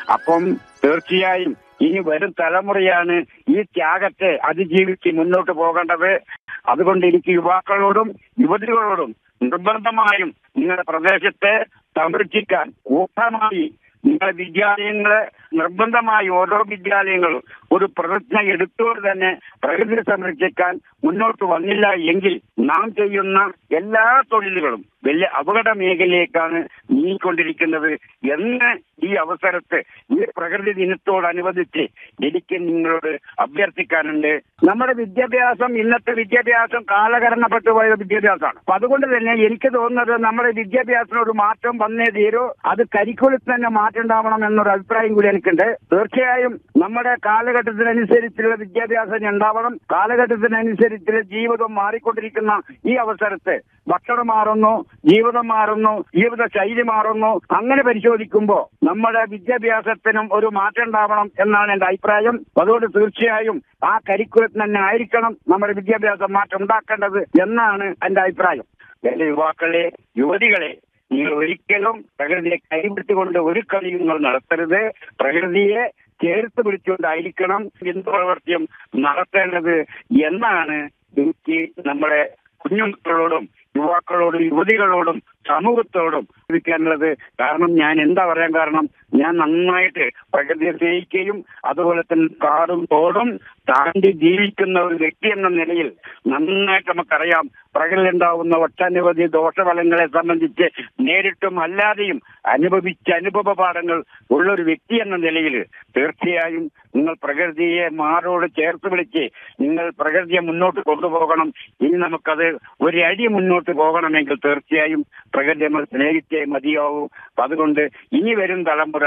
അപ്പം തീർച്ചയായും ഇനി വരും തലമുറയാണ് ഈ ത്യാഗത്തെ അതിജീവിച്ച് മുന്നോട്ട് പോകേണ്ടത്. അതുകൊണ്ട് എനിക്ക് യുവാക്കളോടും യുവതികളോടും നിർബന്ധമായും നിങ്ങളുടെ പ്രദേശത്തെ സംരക്ഷിക്കാൻ കൂട്ടമായി നിങ്ങളുടെ വിദ്യാലയങ്ങളെ നിർബന്ധമായി ഓരോ വിദ്യാലയങ്ങളും ഒരു പ്രതിജ്ഞ എടുത്തുകൊണ്ട് തന്നെ പ്രകൃതി സംരക്ഷിക്കാൻ മുന്നോട്ട് വന്നില്ല എങ്കിൽ നാം ചെയ്യുന്ന എല്ലാ തൊഴിലുകളും വലിയ അപകട മേഖലയിലേക്കാണ് നീങ്ങിക്കൊണ്ടിരിക്കുന്നത് എന്ന് ഈ അവസരത്ത് ഈ പ്രകൃതി ദിനത്തോടനുബന്ധിച്ച് എനിക്ക് നിങ്ങളോട് അഭ്യർത്ഥിക്കാനുണ്ട്. നമ്മുടെ വിദ്യാഭ്യാസം ഇന്നത്തെ വിദ്യാഭ്യാസം കാലഘടനപ്പെട്ടു പോയ വിദ്യാഭ്യാസമാണ്. അപ്പൊ അതുകൊണ്ട് തന്നെ എനിക്ക് തോന്നുന്നത് നമ്മുടെ വിദ്യാഭ്യാസത്തിന് ഒരു മാറ്റം വന്നേ തീരൂ. അത് കരിക്കുലത്തിൽ തന്നെ മാറ്റം ഉണ്ടാവണം എന്നൊരു അഭിപ്രായം കൂടി എനിക്കുണ്ട്. തീർച്ചയായും നമ്മുടെ കാലഘട്ടത്തിനനുസരിച്ചുള്ള വിദ്യാഭ്യാസം ഉണ്ടാവണം. കാലഘട്ടത്തിനനുസരിച്ചുള്ള ജീവിതം മാറിക്കൊണ്ടിരിക്കുന്ന ഈ അവസരത്ത് ഭക്ഷണം മാറുന്നു, ജീവിതം മാറുന്നു, ജീവിത ശൈലി മാറുന്നു. അങ്ങനെ പരിശോധിക്കുമ്പോൾ നമ്മുടെ വിദ്യാഭ്യാസത്തിനും ഒരു മാറ്റം ഉണ്ടാവണം എന്നാണ് എന്റെ അഭിപ്രായം. അതുകൊണ്ട് തീർച്ചയായും ആ കരിക്കുലത്തിൽ തന്നെ ആയിരിക്കണം നമ്മുടെ വിദ്യാഭ്യാസം മാറ്റം ഉണ്ടാക്കേണ്ടത് എന്നാണ് എന്റെ അഭിപ്രായം. എന്റെ യുവാക്കളെ, യുവതികളെ, നിങ്ങൾ ഒരിക്കലും പ്രകൃതിയെ കൈവിട്ടുകൊണ്ട് ഒരു കളിയും നിങ്ങൾ നടത്തരുത്. പ്രകൃതിയെ ചേർത്ത് പിടിച്ചുകൊണ്ടായിരിക്കണം എന്ത് പ്രവൃത്തിയും നടത്തേണ്ടത് എന്നാണ് എനിക്ക് നമ്മുടെ കുഞ്ഞുമക്കളോടും യുവാക്കളോടും യുവതികളോടും സമൂഹത്തോടും ചോദിക്കാനുള്ളത്. കാരണം ഞാൻ എന്താ പറയാൻ കാരണം, ഞാൻ നന്നായിട്ട് പ്രകൃതിയെ സ്നേഹിക്കുകയും അതുപോലെ തന്നെ കാടും തോടും താണ്ടി ജീവിക്കുന്ന ഒരു വ്യക്തി എന്ന നിലയിൽ നന്നായിട്ട് നമുക്കറിയാം പ്രകൃതി ഉണ്ടാവുന്ന ഒട്ടനവധി ദോഷഫലങ്ങളെ സംബന്ധിച്ച് നേരിട്ടും അല്ലാതെയും അനുഭവിച്ച അനുഭവ പാഠങ്ങൾ ഉള്ളൊരു വ്യക്തി എന്ന നിലയിൽ തീർച്ചയായും നിങ്ങൾ പ്രകൃതിയെ മാറോട് ചേർത്ത് വിളിച്ച് നിങ്ങൾ പ്രകൃതിയെ മുന്നോട്ട് കൊണ്ടുപോകണം. ഇനി നമുക്കത് ഒരു അടി മുന്നോട്ട് പോകണമെങ്കിൽ തീർച്ചയായും പ്രകൃതി നമ്മൾ സ്നേഹിച്ചേ മതിയാവൂ. അതുകൊണ്ട് ഇനി വരും തലമുറ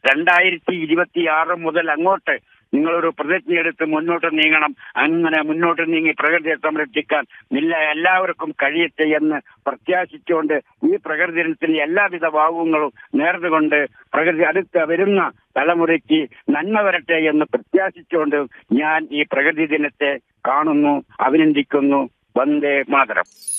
2026 മുതൽ അങ്ങോട്ട് നിങ്ങളൊരു പ്രതിജ്ഞ എടുത്ത് മുന്നോട്ട് നീങ്ങണം. അങ്ങനെ മുന്നോട്ട് നീങ്ങി പ്രകൃതിയെ സംരക്ഷിക്കാൻ എല്ലാവർക്കും കഴിയട്ടെ എന്ന് പ്രത്യാശിച്ചുകൊണ്ട് ഈ പ്രകൃതി ദിനത്തിൽ എല്ലാവിധ ഭാവങ്ങളും നേർന്നുകൊണ്ട് പ്രകൃതി അടുത്ത വരുന്ന തലമുറയ്ക്ക് നന്മ വരട്ടെ എന്ന് പ്രത്യാശിച്ചുകൊണ്ട് ഞാൻ ഈ പ്രകൃതി ദിനത്തെ കാണുന്നു, അഭിനന്ദിക്കുന്നു. വന്ദേ മാതരം.